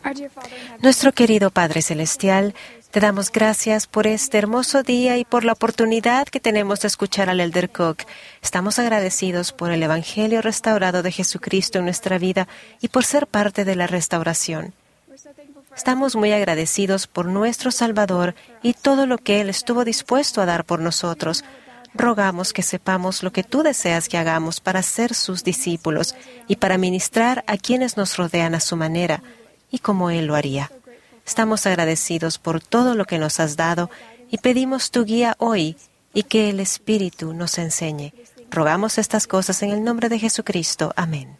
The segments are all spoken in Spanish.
Nuestro querido Padre Celestial, te damos gracias por este hermoso día y por la oportunidad que tenemos de escuchar al Elder Cook. Estamos agradecidos por el Evangelio restaurado de Jesucristo en nuestra vida y por ser parte de la restauración. Estamos muy agradecidos por nuestro Salvador y todo lo que Él estuvo dispuesto a dar por nosotros. Rogamos que sepamos lo que tú deseas que hagamos para ser sus discípulos y para ministrar a quienes nos rodean a su manera y como Él lo haría. Estamos agradecidos por todo lo que nos has dado y pedimos tu guía hoy y que el Espíritu nos enseñe. Rogamos estas cosas en el nombre de Jesucristo. Amén.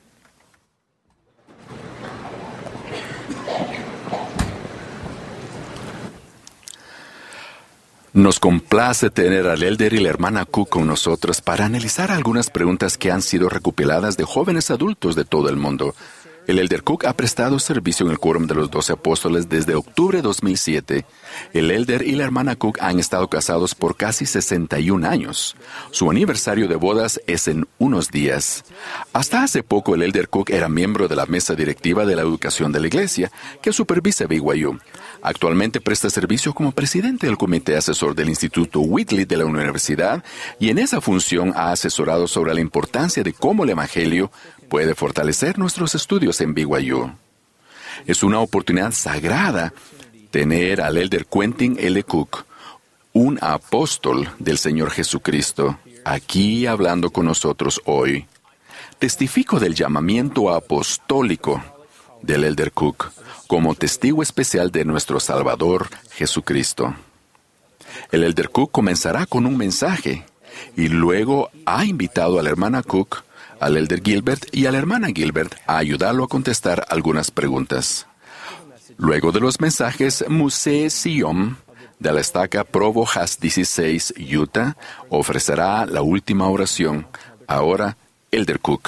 Nos complace tener al Elder y la hermana Cook con nosotros para analizar algunas preguntas que han sido recopiladas de jóvenes adultos de todo el mundo. El Elder Cook ha prestado servicio en el Quórum de los 12 Apóstoles desde octubre de 2007. El Elder y la hermana Cook han estado casados por casi 61 años. Su aniversario de bodas es en unos días. Hasta hace poco el Elder Cook era miembro de la mesa directiva de la educación de la iglesia, que supervisa BYU. Actualmente presta servicio como presidente del comité asesor del Instituto Whitley de la universidad y en esa función ha asesorado sobre la importancia de cómo el Evangelio puede fortalecer nuestros estudios en BYU. Es una oportunidad sagrada tener al Elder Quentin L. Cook, un apóstol del Señor Jesucristo, aquí hablando con nosotros hoy. Testifico del llamamiento apostólico del Elder Cook como testigo especial de nuestro Salvador Jesucristo. El Elder Cook comenzará con un mensaje y luego ha invitado a la hermana Cook, al Elder Gilbert y a la hermana Gilbert a ayudarlo a contestar algunas preguntas. Luego de los mensajes, Muse Sion, de la estaca Provo Has 16, Utah, ofrecerá la última oración. Ahora, Elder Cook.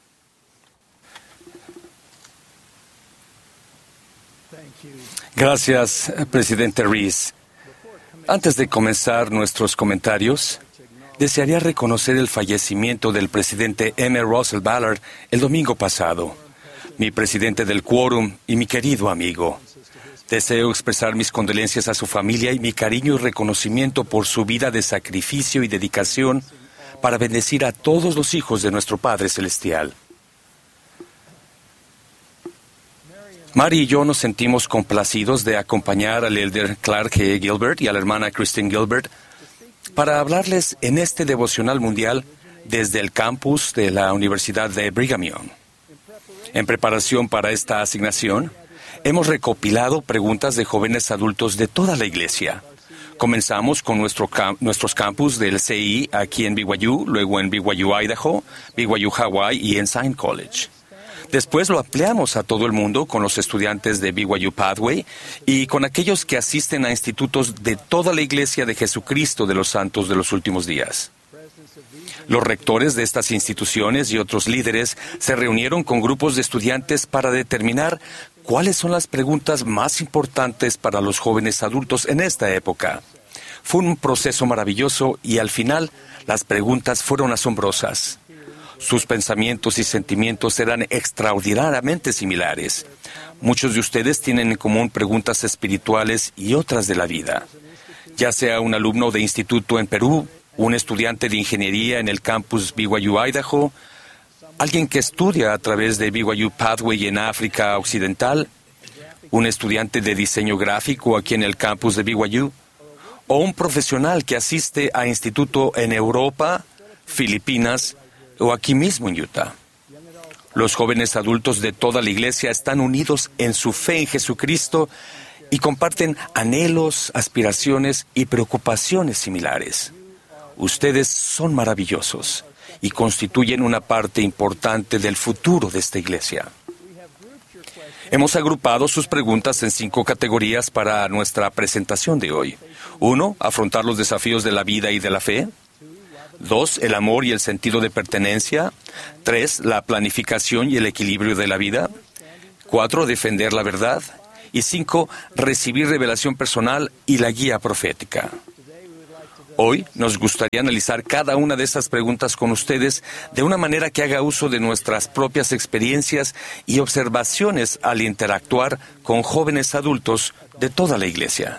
Gracias, presidente Rees. Antes de comenzar nuestros comentarios, desearía reconocer el fallecimiento del presidente M. Russell Ballard el domingo pasado, mi presidente del Quórum y mi querido amigo. Deseo expresar mis condolencias a su familia y mi cariño y reconocimiento por su vida de sacrificio y dedicación para bendecir a todos los hijos de nuestro Padre Celestial. Mary y yo nos sentimos complacidos de acompañar al Elder Clark G. Gilbert y a la hermana Christine Gilbert para hablarles en este devocional mundial desde el campus de la Universidad de Brigham Young. En preparación para esta asignación, hemos recopilado preguntas de jóvenes adultos de toda la iglesia. Comenzamos con nuestros campus del CI aquí en BYU, luego en BYU Idaho, BYU Hawaii y en Saint College. Después lo ampliamos a todo el mundo con los estudiantes de BYU Pathway y con aquellos que asisten a institutos de toda la Iglesia de Jesucristo de los Santos de los Últimos Días. Los rectores de estas instituciones y otros líderes se reunieron con grupos de estudiantes para determinar cuáles son las preguntas más importantes para los jóvenes adultos en esta época. Fue un proceso maravilloso y al final las preguntas fueron asombrosas. Sus pensamientos y sentimientos eran extraordinariamente similares. Muchos de ustedes tienen en común preguntas espirituales y otras de la vida. Ya sea un alumno de instituto en Perú, un estudiante de ingeniería en el campus BYU Idaho, alguien que estudia a través de BYU Pathway en África Occidental, un estudiante de diseño gráfico aquí en el campus de BYU, o un profesional que asiste a instituto en Europa, Filipinas, o aquí mismo en Utah. Los jóvenes adultos de toda la iglesia están unidos en su fe en Jesucristo y comparten anhelos, aspiraciones y preocupaciones similares. Ustedes son maravillosos y constituyen una parte importante del futuro de esta iglesia. Hemos agrupado sus preguntas en 5 categorías para nuestra presentación de hoy. 1. Afrontar los desafíos de la vida y de la fe. 2. El amor y el sentido de pertenencia. 3. La planificación y el equilibrio de la vida. 4. Defender la verdad. Y 5. Recibir revelación personal y la guía profética. Hoy nos gustaría analizar cada una de esas preguntas con ustedes de una manera que haga uso de nuestras propias experiencias y observaciones al interactuar con jóvenes adultos de toda la Iglesia.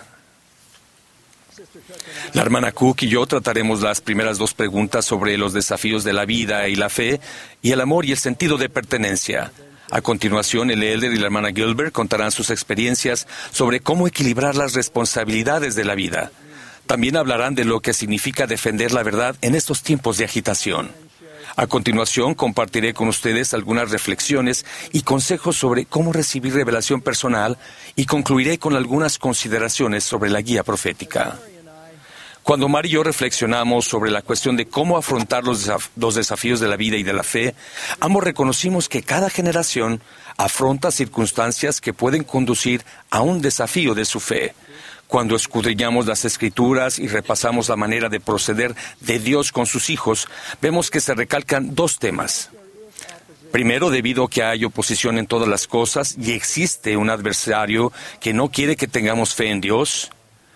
La hermana Cook y yo trataremos las primeras dos preguntas sobre los desafíos de la vida y la fe, y el amor y el sentido de pertenencia. A continuación, el elder y la hermana Gilbert contarán sus experiencias sobre cómo equilibrar las responsabilidades de la vida. También hablarán de lo que significa defender la verdad en estos tiempos de agitación. A continuación, compartiré con ustedes algunas reflexiones y consejos sobre cómo recibir revelación personal y concluiré con algunas consideraciones sobre la guía profética. Cuando Mari y yo reflexionamos sobre la cuestión de cómo afrontar los desafíos de la vida y de la fe, ambos reconocimos que cada generación afronta circunstancias que pueden conducir a un desafío de su fe. Cuando escudriñamos las Escrituras y repasamos la manera de proceder de Dios con sus hijos, vemos que se recalcan dos temas. Primero, debido a que hay oposición en todas las cosas y existe un adversario que no quiere que tengamos fe en Dios,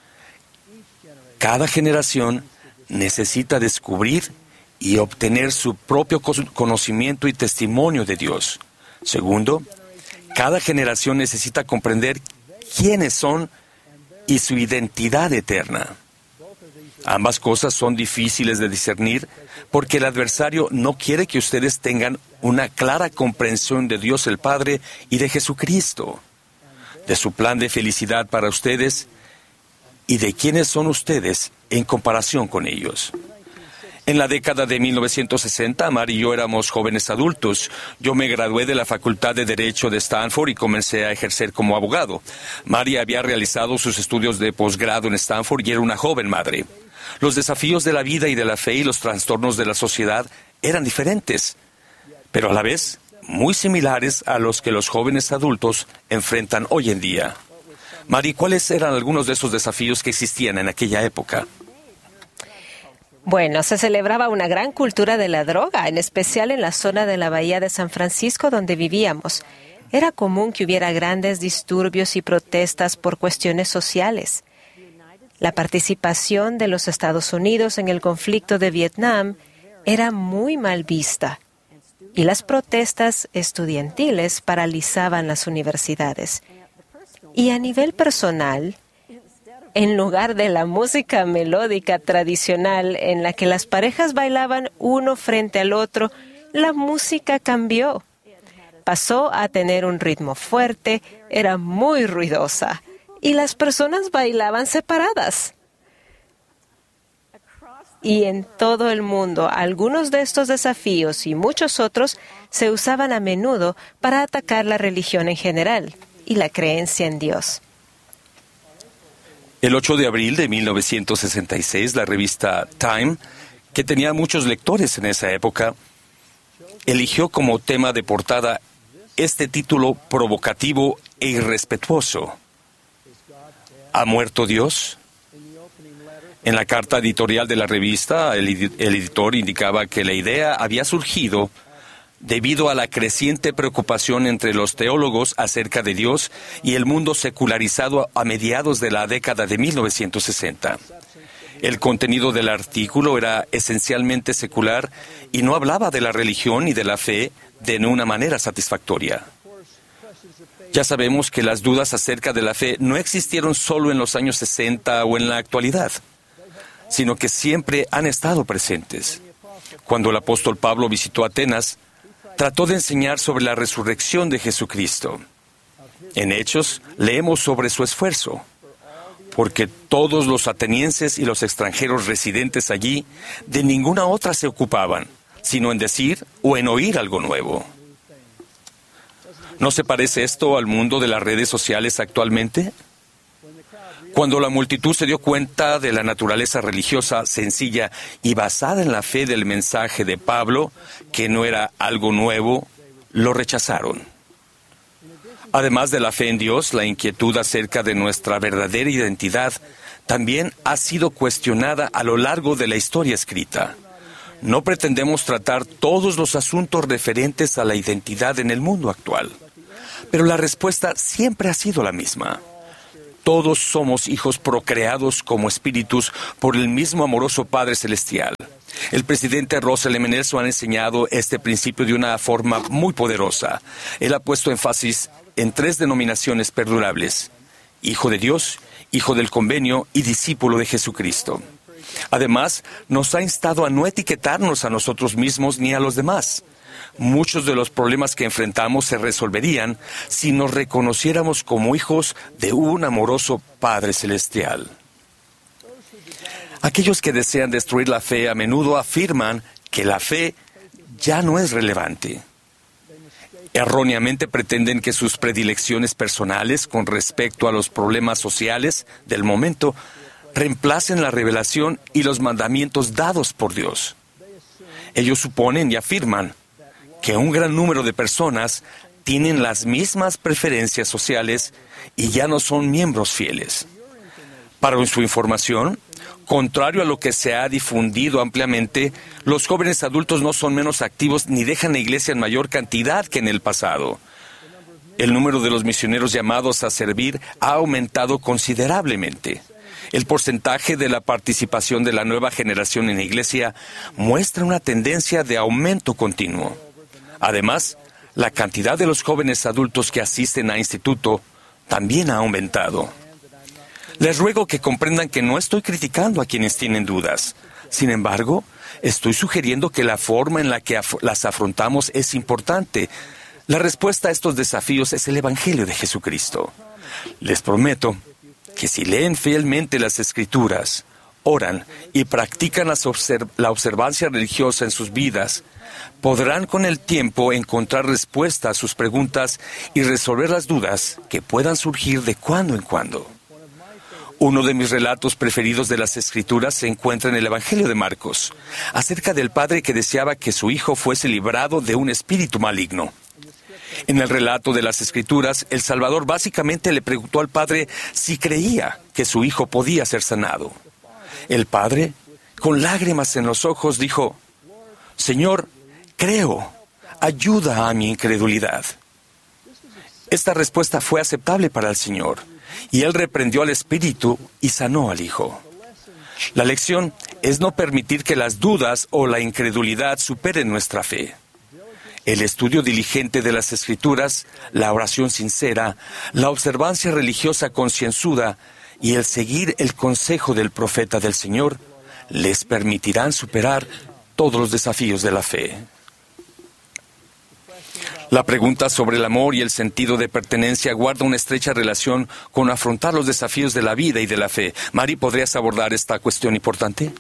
cada generación necesita descubrir y obtener su propio conocimiento y testimonio de Dios. Segundo, cada generación necesita comprender quiénes son y su identidad eterna. Ambas cosas son difíciles de discernir porque el adversario no quiere que ustedes tengan una clara comprensión de Dios el Padre y de Jesucristo, de su plan de felicidad para ustedes y de quiénes son ustedes en comparación con ellos. En la década de 1960, Mari y yo éramos jóvenes adultos. Yo me gradué de la Facultad de Derecho de Stanford y comencé a ejercer como abogado. Mari había realizado sus estudios de posgrado en Stanford y era una joven madre. Los desafíos de la vida y de la fe y los trastornos de la sociedad eran diferentes, pero a la vez muy similares a los que los jóvenes adultos enfrentan hoy en día. Mari, ¿cuáles eran algunos de esos desafíos que existían en aquella época? Bueno, se celebraba una gran cultura de la droga, en especial en la zona de la Bahía de San Francisco donde vivíamos. Era común que hubiera grandes disturbios y protestas por cuestiones sociales. La participación de los Estados Unidos en el conflicto de Vietnam era muy mal vista, y las protestas estudiantiles paralizaban las universidades. Y a nivel personal, en lugar de la música melódica tradicional en la que las parejas bailaban uno frente al otro, la música cambió. Pasó a tener un ritmo fuerte, era muy ruidosa, y las personas bailaban separadas. Y en todo el mundo, algunos de estos desafíos y muchos otros se usaban a menudo para atacar la religión en general y la creencia en Dios. El 8 de abril de 1966, la revista Time, que tenía muchos lectores en esa época, eligió como tema de portada este título provocativo e irrespetuoso: ¿Ha muerto Dios? En la carta editorial de la revista, el editor indicaba que la idea había surgido debido a la creciente preocupación entre los teólogos acerca de Dios y el mundo secularizado a mediados de la década de 1960. El contenido del artículo era esencialmente secular y no hablaba de la religión y de la fe de una manera satisfactoria. Ya sabemos que las dudas acerca de la fe no existieron solo en los años 60 o en la actualidad, sino que siempre han estado presentes. Cuando el apóstol Pablo visitó Atenas, trató de enseñar sobre la resurrección de Jesucristo. En Hechos, leemos sobre su esfuerzo, porque todos los atenienses y los extranjeros residentes allí de ninguna otra se ocupaban, sino en decir o en oír algo nuevo. ¿No se parece esto al mundo de las redes sociales actualmente? Cuando la multitud se dio cuenta de la naturaleza religiosa sencilla y basada en la fe del mensaje de Pablo, que no era algo nuevo, lo rechazaron. Además de la fe en Dios, la inquietud acerca de nuestra verdadera identidad también ha sido cuestionada a lo largo de la historia escrita. No pretendemos tratar todos los asuntos referentes a la identidad en el mundo actual, pero la respuesta siempre ha sido la misma. Todos somos hijos procreados como espíritus por el mismo amoroso Padre Celestial. El presidente Russell M. Nelson ha enseñado este principio de una forma muy poderosa. Él ha puesto énfasis en 3 denominaciones perdurables: Hijo de Dios, Hijo del Convenio y Discípulo de Jesucristo. Además, nos ha instado a no etiquetarnos a nosotros mismos ni a los demás. Muchos de los problemas que enfrentamos se resolverían si nos reconociéramos como hijos de un amoroso Padre Celestial. Aquellos que desean destruir la fe a menudo afirman que la fe ya no es relevante. Erróneamente pretenden que sus predilecciones personales con respecto a los problemas sociales del momento reemplacen la revelación y los mandamientos dados por Dios. Ellos suponen y afirman que un gran número de personas tienen las mismas preferencias sociales y ya no son miembros fieles. Para su información, contrario a lo que se ha difundido ampliamente, los jóvenes adultos no son menos activos ni dejan la iglesia en mayor cantidad que en el pasado. El número de los misioneros llamados a servir ha aumentado considerablemente. El porcentaje de la participación de la nueva generación en la iglesia muestra una tendencia de aumento continuo. Además, la cantidad de los jóvenes adultos que asisten a instituto también ha aumentado. Les ruego que comprendan que no estoy criticando a quienes tienen dudas. Sin embargo, estoy sugiriendo que la forma en la que las afrontamos es importante. La respuesta a estos desafíos es el Evangelio de Jesucristo. Les prometo que si leen fielmente las Escrituras, oran y practican la observancia religiosa en sus vidas, podrán con el tiempo encontrar respuesta a sus preguntas y resolver las dudas que puedan surgir de cuando en cuando. Uno de mis relatos preferidos de las Escrituras se encuentra en el Evangelio de Marcos, acerca del padre que deseaba que su hijo fuese librado de un espíritu maligno. En el relato de las Escrituras, el Salvador básicamente le preguntó al padre si creía que su hijo podía ser sanado. El padre, con lágrimas en los ojos, dijo: «Señor, creo, ayuda a mi incredulidad». Esta respuesta fue aceptable para el Señor, y Él reprendió al espíritu y sanó al hijo. La lección es no permitir que las dudas o la incredulidad superen nuestra fe. El estudio diligente de las Escrituras, la oración sincera, la observancia religiosa concienzuda y el seguir el consejo del profeta del Señor les permitirán superar todos los desafíos de la fe. La pregunta sobre el amor y el sentido de pertenencia guarda una estrecha relación con afrontar los desafíos de la vida y de la fe. Mari, ¿podrías abordar esta cuestión importante?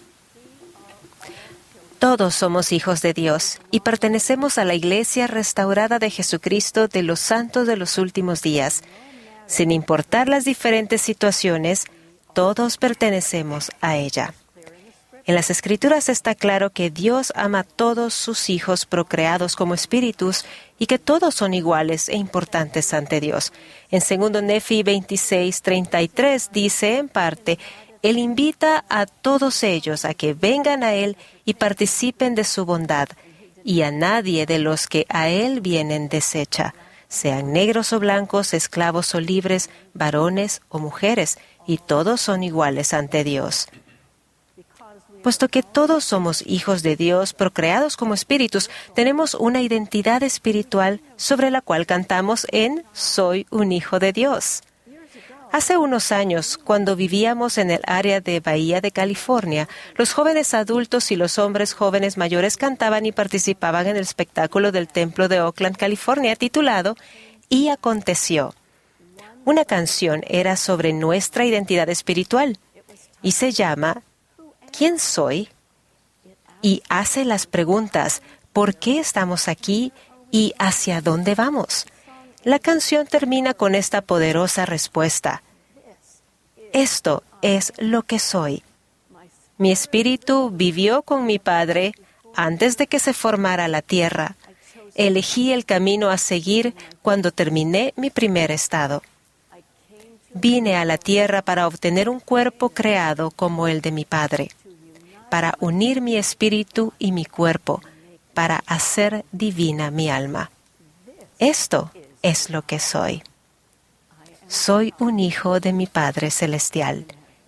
Todos somos hijos de Dios y pertenecemos a la Iglesia restaurada de Jesucristo de los santos de los últimos días. Sin importar las diferentes situaciones, todos pertenecemos a ella. En las Escrituras está claro que Dios ama a todos sus hijos procreados como espíritus y que todos son iguales e importantes ante Dios. En 2 Nefi 26:33 dice en parte: Él invita a todos ellos a que vengan a Él y participen de su bondad, y a nadie de los que a Él vienen desecha, sean negros o blancos, esclavos o libres, varones o mujeres, y todos son iguales ante Dios. Puesto que todos somos hijos de Dios, procreados como espíritus, tenemos una identidad espiritual sobre la cual cantamos en Soy un hijo de Dios. Hace unos años, cuando vivíamos en el área de Bahía de California, los jóvenes adultos y los hombres jóvenes mayores cantaban y participaban en el espectáculo del templo de Oakland, California, titulado Y aconteció. Una canción era sobre nuestra identidad espiritual y se llama ¿Quién soy? Y hace las preguntas: ¿por qué estamos aquí y hacia dónde vamos? La canción termina con esta poderosa respuesta: Esto es lo que soy. Mi espíritu vivió con mi Padre antes de que se formara la tierra. Elegí el camino a seguir cuando terminé mi primer estado. Vine a la tierra para obtener un cuerpo creado como el de mi Padre, para unir mi espíritu y mi cuerpo, para hacer divina mi alma. Esto es lo que soy. Soy un hijo de mi Padre Celestial.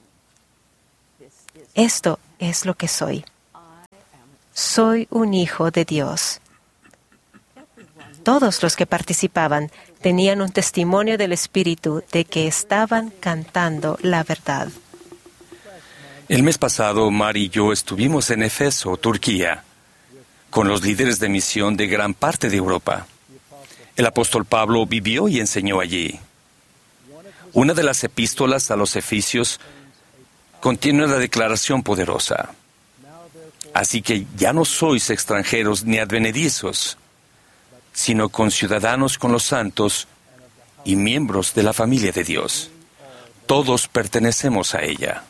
Esto es lo que soy. Soy un hijo de Dios. Todos los que participaban tenían un testimonio del Espíritu de que estaban cantando la verdad. El mes pasado, Mari y yo estuvimos en Éfeso, Turquía, con los líderes de misión de gran parte de Europa. El apóstol Pablo vivió y enseñó allí. Una de las epístolas a los Efesios contiene una declaración poderosa. Así que ya no sois extranjeros ni advenedizos, sino conciudadanos con los santos y miembros de la familia de Dios. Todos pertenecemos a ella.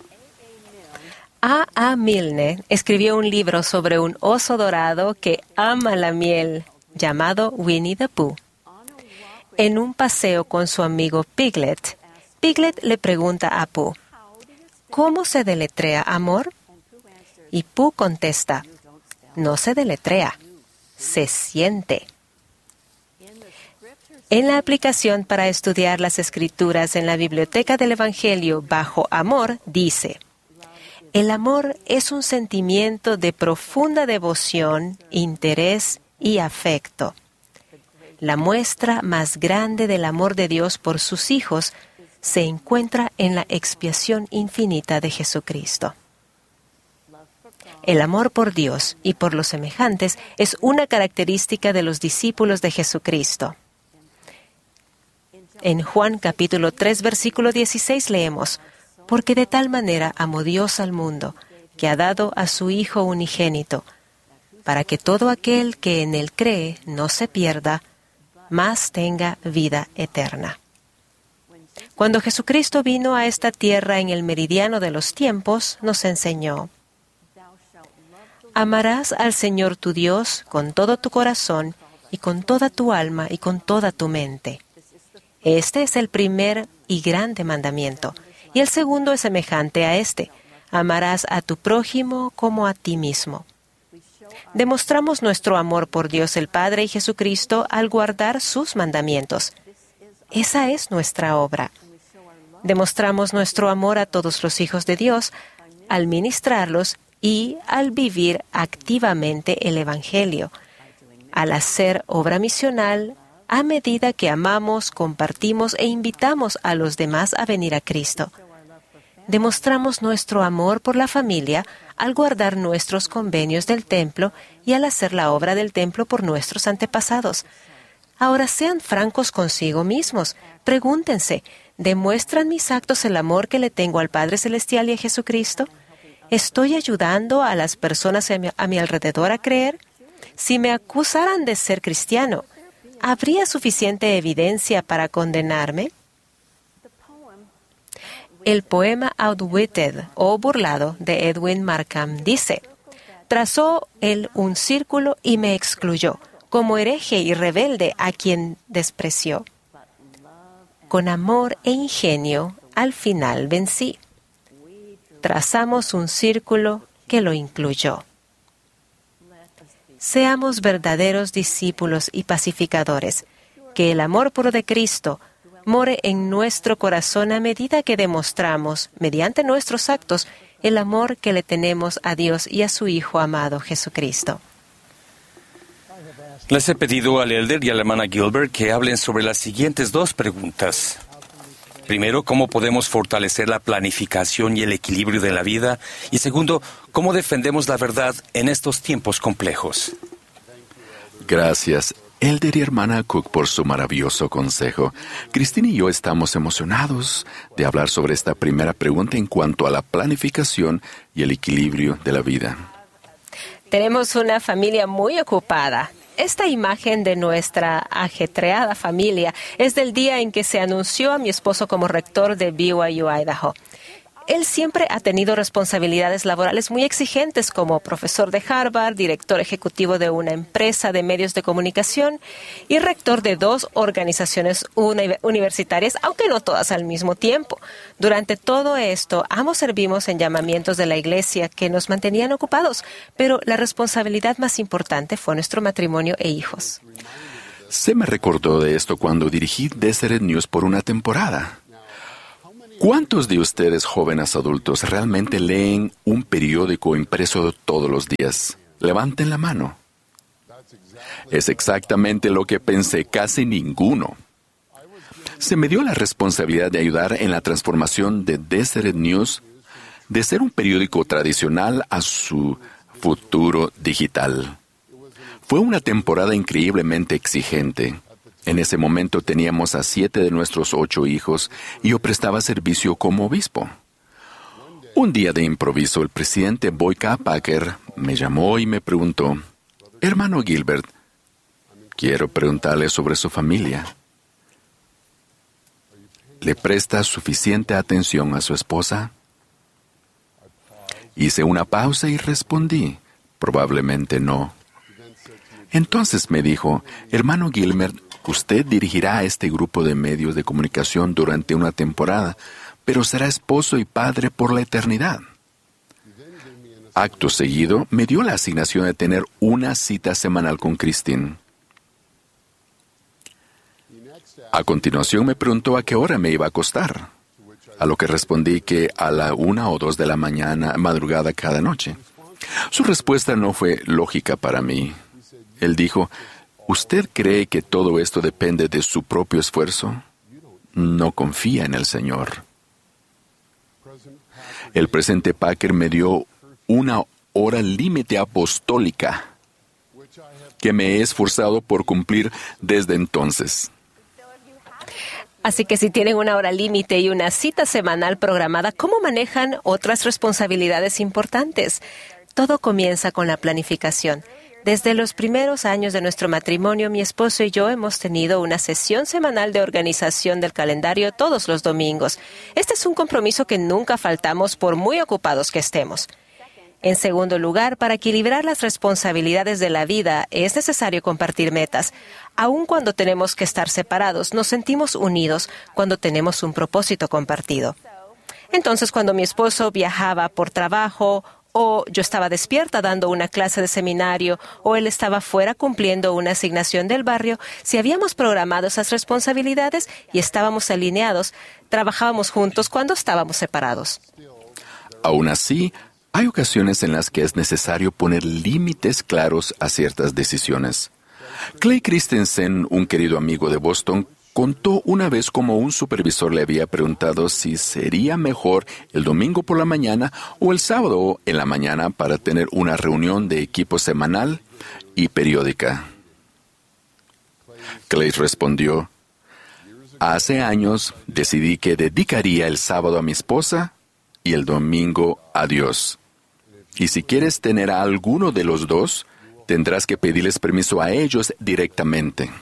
A. Milne escribió un libro sobre un oso dorado que ama la miel, llamado Winnie the Pooh. En un paseo con su amigo Piglet, Piglet le pregunta a Pooh, ¿cómo se deletrea amor? Y Pooh contesta, no se deletrea, se siente. En la aplicación para estudiar las Escrituras en la Biblioteca del Evangelio bajo amor, dice, el amor es un sentimiento de profunda devoción, interés y afecto. La muestra más grande del amor de Dios por sus hijos se encuentra en la expiación infinita de Jesucristo. El amor por Dios y por los semejantes es una característica de los discípulos de Jesucristo. En Juan capítulo 3, versículo 16 leemos, porque de tal manera amó Dios al mundo, que ha dado a su Hijo unigénito, para que todo aquel que en Él cree no se pierda, mas tenga vida eterna. Cuando Jesucristo vino a esta tierra en el meridiano de los tiempos, nos enseñó, amarás al Señor tu Dios con todo tu corazón y con toda tu alma y con toda tu mente. Este es el primer y grande mandamiento, y el segundo es semejante a este, amarás a tu prójimo como a ti mismo. Demostramos nuestro amor por Dios el Padre y Jesucristo al guardar sus mandamientos. Esa es nuestra obra. Demostramos nuestro amor a todos los hijos de Dios al ministrarlos y al vivir activamente el Evangelio, al hacer obra misional a medida que amamos, compartimos e invitamos a los demás a venir a Cristo. Demostramos nuestro amor por la familia al guardar nuestros convenios del templo y al hacer la obra del templo por nuestros antepasados. Ahora sean francos consigo mismos. Pregúntense, ¿demuestran mis actos el amor que le tengo al Padre Celestial y a Jesucristo? ¿Estoy ayudando a las personas a mi alrededor a creer? Si me acusaran de ser cristiano, ¿habría suficiente evidencia para condenarme? El poema Outwitted o Burlado de Edwin Markham dice, trazó él un círculo y me excluyó, como hereje y rebelde a quien despreció. Con amor e ingenio, al final vencí. Trazamos un círculo que lo incluyó. Seamos verdaderos discípulos y pacificadores, que el amor puro de Cristo more en nuestro corazón a medida que demostramos, mediante nuestros actos, el amor que le tenemos a Dios y a su Hijo amado Jesucristo. Les he pedido al elder y a la hermana Gilbert que hablen sobre las siguientes dos preguntas. Primero, ¿cómo podemos fortalecer la planificación y el equilibrio de la vida? Y segundo, ¿cómo defendemos la verdad en estos tiempos complejos? Gracias, elder y hermana Cook, por su maravilloso consejo. Cristina y yo estamos emocionados de hablar sobre esta primera pregunta en cuanto a la planificación y el equilibrio de la vida. Tenemos una familia muy ocupada. Esta imagen de nuestra ajetreada familia es del día en que se anunció a mi esposo como rector de BYU, Idaho. Él siempre ha tenido responsabilidades laborales muy exigentes como profesor de Harvard, director ejecutivo de una empresa de medios de comunicación y rector de 2 organizaciones universitarias, aunque no todas al mismo tiempo. Durante todo esto, ambos servimos en llamamientos de la iglesia que nos mantenían ocupados, pero la responsabilidad más importante fue nuestro matrimonio e hijos. Se me recordó de esto cuando dirigí Deseret News por una temporada. ¿Cuántos de ustedes, jóvenes adultos, realmente leen un periódico impreso todos los días? Levanten la mano. Es exactamente lo que pensé, casi ninguno. Se me dio la responsabilidad de ayudar en la transformación de Deseret News de ser un periódico tradicional a su futuro digital. Fue una temporada increíblemente exigente. En ese momento teníamos a 7 de nuestros 8 hijos y yo prestaba servicio como obispo. Un día de improviso, el presidente Boyka Packer me llamó y me preguntó: «Hermano Gilbert, quiero preguntarle sobre su familia. ¿Le presta suficiente atención a su esposa?» Hice una pausa y respondí: «Probablemente no». Entonces me dijo: «Hermano Gilbert, usted dirigirá a este grupo de medios de comunicación durante una temporada, pero será esposo y padre por la eternidad». Acto seguido, me dio la asignación de tener una cita semanal con Christine. A continuación me preguntó a qué hora me iba a acostar, a lo que respondí que a la 1 o 2 de la madrugada cada noche. Su respuesta no fue lógica para mí. Él dijo: «¿Usted cree que todo esto depende de su propio esfuerzo? No confía en el Señor». El presidente Packer me dio una hora límite apostólica que me he esforzado por cumplir desde entonces. Así que si tienen una hora límite y una cita semanal programada, ¿cómo manejan otras responsabilidades importantes? Todo comienza con la planificación. Desde los primeros años de nuestro matrimonio, mi esposo y yo hemos tenido una sesión semanal de organización del calendario todos los domingos. Este es un compromiso que nunca faltamos por muy ocupados que estemos. En segundo lugar, para equilibrar las responsabilidades de la vida, es necesario compartir metas. Aun cuando tenemos que estar separados, nos sentimos unidos cuando tenemos un propósito compartido. Entonces, cuando mi esposo viajaba por trabajo, o yo estaba despierta dando una clase de seminario, o él estaba fuera cumpliendo una asignación del barrio, si habíamos programado esas responsabilidades y estábamos alineados, trabajábamos juntos cuando estábamos separados. Aún así, hay ocasiones en las que es necesario poner límites claros a ciertas decisiones. Clay Christensen, un querido amigo de Boston, contó una vez cómo un supervisor le había preguntado si sería mejor el domingo por la mañana o el sábado en la mañana para tener una reunión de equipo semanal y periódica. Clay respondió: «Hace años decidí que dedicaría el sábado a mi esposa y el domingo a Dios. Y si quieres tener a alguno de los dos, tendrás que pedirles permiso a ellos directamente».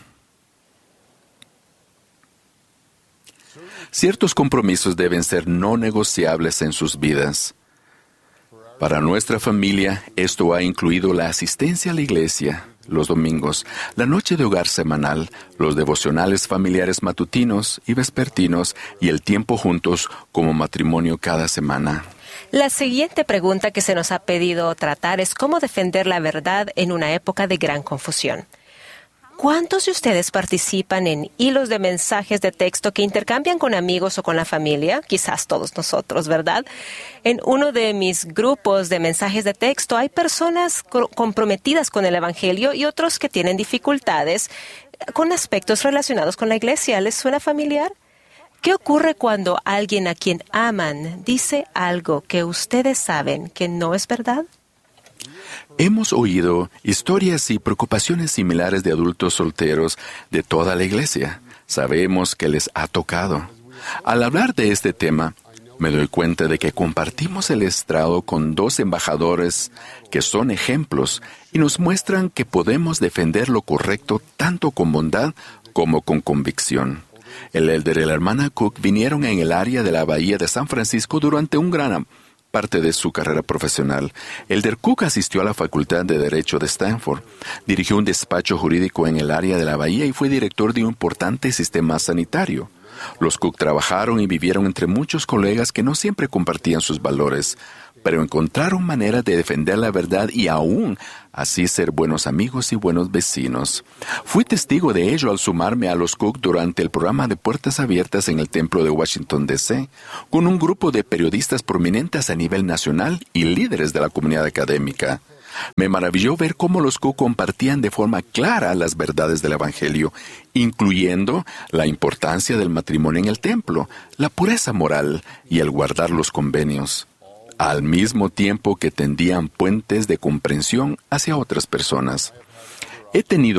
Ciertos compromisos deben ser no negociables en sus vidas. Para nuestra familia, esto ha incluido la asistencia a la iglesia los domingos, la noche de hogar semanal, los devocionales familiares matutinos y vespertinos y el tiempo juntos como matrimonio cada semana. La siguiente pregunta que se nos ha pedido tratar es cómo defender la verdad en una época de gran confusión. ¿Cuántos de ustedes participan en hilos de mensajes de texto que intercambian con amigos o con la familia? Quizás todos nosotros, ¿verdad? En uno de mis grupos de mensajes de texto hay personas comprometidas con el Evangelio y otros que tienen dificultades con aspectos relacionados con la iglesia. ¿Les suena familiar? ¿Qué ocurre cuando alguien a quien aman dice algo que ustedes saben que no es verdad? Hemos oído historias y preocupaciones similares de adultos solteros de toda la iglesia. Sabemos que les ha tocado. Al hablar de este tema, me doy cuenta de que compartimos el estrado con 2 embajadores que son ejemplos y nos muestran que podemos defender lo correcto tanto con bondad como con convicción. El elder y la hermana Cook vinieron en el área de la Bahía de San Francisco durante un gran parte de su carrera profesional. Elder Cook asistió a la Facultad de Derecho de Stanford, dirigió un despacho jurídico en el área de la Bahía y fue director de un importante sistema sanitario. Los Cook trabajaron y vivieron entre muchos colegas que no siempre compartían sus valores. pero encontraron maneras de defender la verdad y aún así ser buenos amigos y buenos vecinos. Fui testigo de ello al sumarme a los Cook durante el programa de Puertas Abiertas en el Templo de Washington, D.C., con un grupo de periodistas prominentes a nivel nacional y líderes de la comunidad académica. Me maravilló ver cómo los Cook compartían de forma clara las verdades del Evangelio, incluyendo la importancia del matrimonio en el templo, la pureza moral y el guardar los convenios, al mismo tiempo que tendían puentes de comprensión hacia otras personas. He tenido